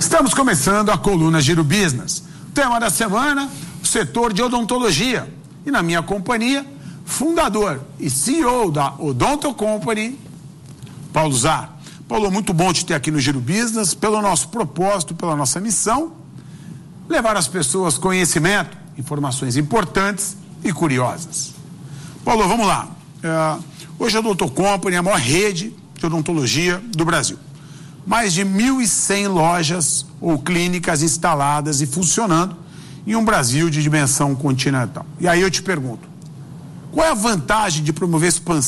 Estamos começando a coluna Giro Business. O tema da semana, o setor de odontologia. E na minha companhia, fundador e CEO da Odonto Company, Paulo Zar. Paulo, muito bom te ter aqui no Giro Business, pelo nosso propósito, pela nossa missão, levar às pessoas conhecimento, informações importantes e curiosas. Paulo, vamos lá. Hoje a Odonto Company é a maior rede de odontologia do Brasil. Mais de 1.100 lojas ou clínicas instaladas e funcionando em um Brasil de dimensão continental. E aí eu te pergunto, qual é a vantagem de promover expansão